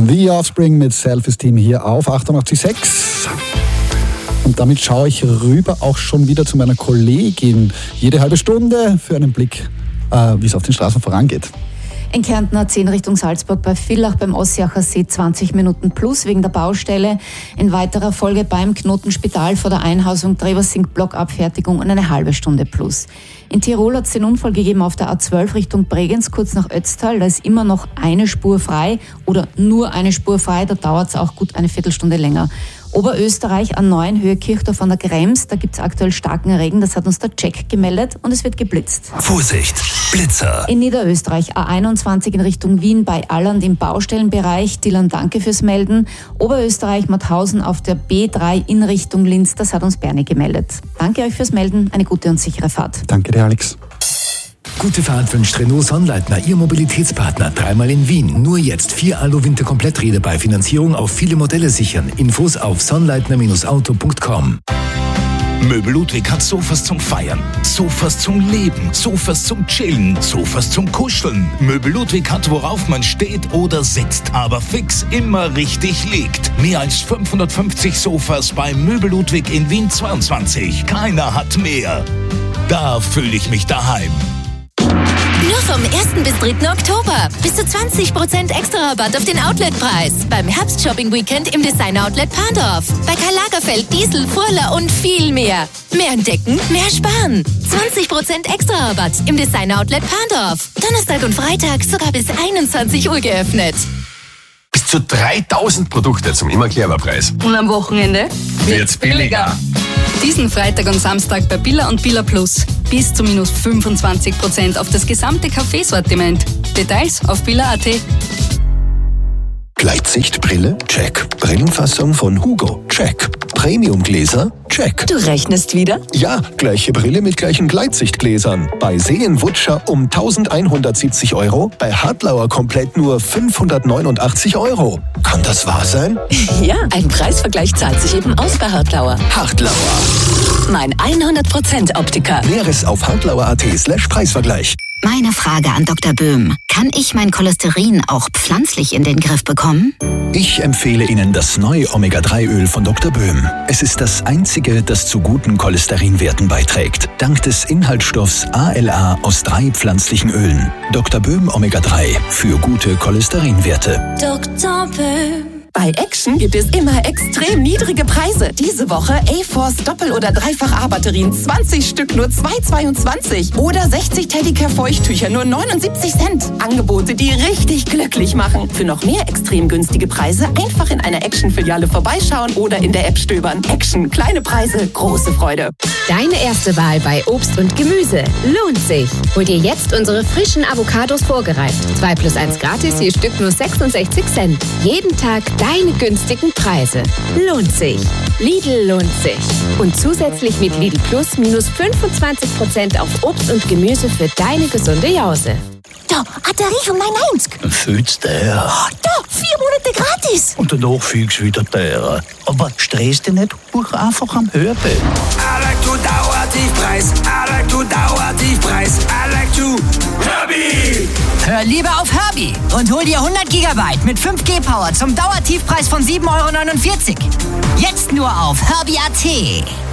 The Offspring mit Self-Esteem hier auf 88.6. Und damit schaue ich rüber auch schon wieder zu meiner Kollegin. Jede halbe Stunde für einen Blick, wie es auf den Straßen vorangeht. In Kärnten A10 Richtung Salzburg bei Villach beim Ossiacher See 20 Minuten plus wegen der Baustelle. In weiterer Folge beim Knotenspital vor der Einhausung Treversing Blockabfertigung und eine halbe Stunde plus. In Tirol hat es den Unfall gegeben auf der A12 Richtung Bregenz, kurz nach Ötztal. Da ist immer noch eine Spur frei oder nur eine Spur frei. Da dauert es auch gut eine Viertelstunde länger. Oberösterreich A9 Höhe Kirchdorf an der Krems, da gibt es aktuell starken Regen, das hat uns der Jack gemeldet und es wird geblitzt. Vorsicht, Blitzer! In Niederösterreich A21 in Richtung Wien bei Allernd im Baustellenbereich, Dylan, danke fürs Melden. Oberösterreich Mauthausen auf der B3 in Richtung Linz, das hat uns Bernie gemeldet. Danke euch fürs Melden, eine gute und sichere Fahrt. Danke dir, Alex. Gute Fahrt wünscht Renault Sonnleitner, Ihr Mobilitätspartner. Dreimal in Wien. Nur jetzt 4 Alu-Winter-Kompletträder bei Finanzierung auf viele Modelle sichern. Infos auf sonnleitner-auto.com. Möbel Ludwig hat Sofas zum Feiern, Sofas zum Leben, Sofas zum Chillen, Sofas zum Kuscheln. Möbel Ludwig hat, worauf man steht oder sitzt, aber fix immer richtig liegt. Mehr als 550 Sofas bei Möbel Ludwig in Wien 22. Keiner hat mehr. Da fühle ich mich daheim. Nur vom 1. bis 3. Oktober. Bis zu 20% extra Rabatt auf den Outletpreis. Beim Herbst-Shopping-Weekend im Design-Outlet Parndorf. Bei Karl Lagerfeld, Diesel, Furler und viel mehr. Mehr entdecken, mehr sparen. 20% extra Rabatt im Design-Outlet Parndorf. Donnerstag und Freitag sogar bis 21 Uhr geöffnet. Bis zu 3000 Produkte zum immer Preis. Und am Wochenende wird's billiger. Diesen Freitag und Samstag bei Billa und Billa Plus. Bis zu minus 25% auf das gesamte Kaffeesortiment. Details auf billa.at. Gleitsichtbrille? Check. Brillenfassung von Hugo? Check. Premiumgläser? Check. Du rechnest wieder? Ja, gleiche Brille mit gleichen Gleitsichtgläsern. Bei Seen-Wutscher um 1170 €, bei Hartlauer komplett nur 589 €. Kann das wahr sein? Ja, ein Preisvergleich zahlt sich eben aus bei Hartlauer. Hartlauer. Mein 100% Optiker. Näheres auf hartlauer.at/Preisvergleich. Meine Frage an Dr. Böhm. Kann ich mein Cholesterin auch pflanzlich in den Griff bekommen? Ich empfehle Ihnen das neue Omega-3-Öl von Dr. Böhm. Es ist das einzige, das zu guten Cholesterinwerten beiträgt. Dank des Inhaltsstoffs ALA aus 3 pflanzlichen Ölen. Dr. Böhm Omega-3 für gute Cholesterinwerte. Dr. Böhm. Bei Action gibt es immer extrem niedrige Preise. Diese Woche A-Force Doppel- oder Dreifach-A-Batterien 20 Stück nur 2,22 oder 60 Teddicare-Feuchttücher nur 79 Cent. Angebote, die richtig glücklich machen. Für noch mehr extrem günstige Preise einfach in einer Action-Filiale vorbeischauen oder in der App stöbern. Action, kleine Preise, große Freude. Deine erste Wahl bei Obst und Gemüse lohnt sich. Hol dir jetzt unsere frischen Avocados vorgereift. 2+1 gratis, je Stück nur 66 Cent. Jeden Tag deine günstigen Preise. Lohnt sich. Lidl lohnt sich. Und zusätzlich mit Lidl Plus minus 25% auf Obst und Gemüse für deine gesunde Jause. Da, Batterie von mein 1. Fühlst du der? Da, 4 Monate gratis. Und danach fühlst du wieder der. Aber stress dich nicht, buch einfach am Hörbild. I like to Dauertiefpreis. I like to Dauertiefpreis. I like to Herbie. Hör lieber auf Herbie und hol dir 100 GB mit 5G Power zum Dauertiefpreis von 7,49 €. Jetzt nur auf Herbie.at.